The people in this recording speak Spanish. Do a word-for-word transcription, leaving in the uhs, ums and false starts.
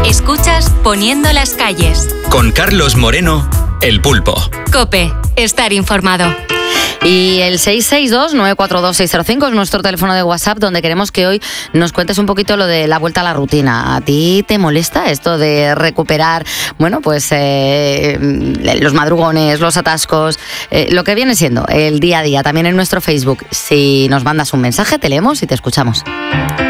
Escuchas Poniendo las calles. Con Carlos Moreno, El Pulpo. COPE, estar informado. Y el seis seis dos, nueve cuatro dos, seis cero cinco es nuestro teléfono de WhatsApp, donde queremos que hoy nos cuentes un poquito lo de la vuelta a la rutina. ¿A ti te molesta esto de recuperar, bueno, pues eh, los madrugones, los atascos, eh, lo que viene siendo el día a día? También en nuestro Facebook, si nos mandas un mensaje, te leemos y te escuchamos.